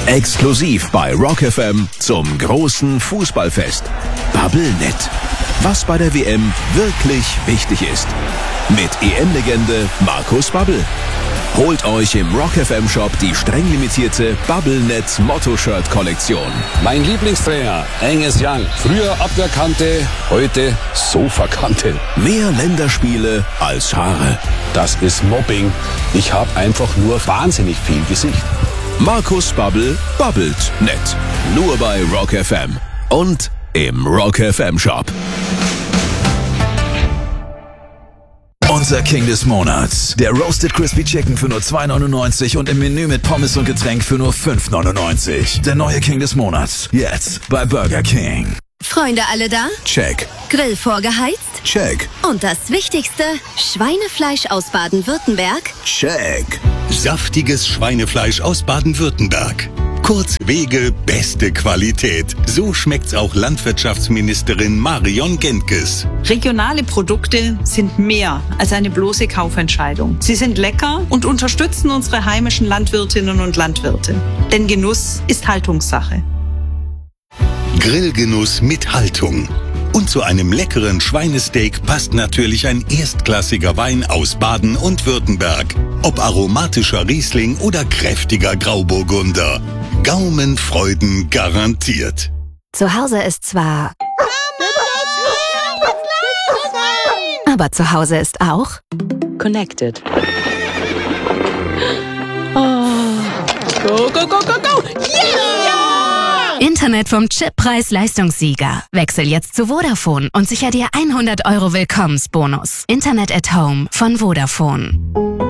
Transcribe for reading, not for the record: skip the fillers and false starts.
Exklusiv bei Rock FM zum großen Fußballfest. Bubblenet. Was bei der WM wirklich wichtig ist. Mit EM-Legende Markus Babbel. Holt euch im Rock FM Shop die streng limitierte Bubblenet Motto-Shirt-Kollektion. Mein Lieblingstrainer, Angus Young. Früher Abwehrkante, heute Sofakante. Mehr Länderspiele als Haare. Das ist Mobbing. Ich habe einfach nur wahnsinnig viel Gesicht. Markus Babbel babbelt nett. Nur bei Rock FM und im Rock FM Shop. Unser King des Monats. Der Roasted Crispy Chicken für nur 2,99 und im Menü mit Pommes und Getränk für nur 5,99. Der neue King des Monats. Jetzt bei Burger King. Freunde alle da? Check. Grill vorgeheizt? Check. Und das Wichtigste, Schweinefleisch aus Baden-Württemberg? Check. Saftiges Schweinefleisch aus Baden-Württemberg. Kurz Wege, beste Qualität. So schmeckt's auch Landwirtschaftsministerin Marion Gentges. Regionale Produkte sind mehr als eine bloße Kaufentscheidung. Sie sind lecker und unterstützen unsere heimischen Landwirtinnen und Landwirte. Denn Genuss ist Haltungssache. Grillgenuss mit Haltung. Und zu einem leckeren Schweinesteak passt natürlich ein erstklassiger Wein aus Baden und Württemberg. Ob aromatischer Riesling oder kräftiger Grauburgunder. Gaumenfreuden garantiert. Zu Hause ist zwar... Aber zu Hause ist auch... Connected. Oh. Go, go, go, go, go! Yeah! Internet vom Chip-Preis-Leistungssieger. Wechsel jetzt zu Vodafone und sicher dir 100 € Willkommensbonus. Internet at Home von Vodafone.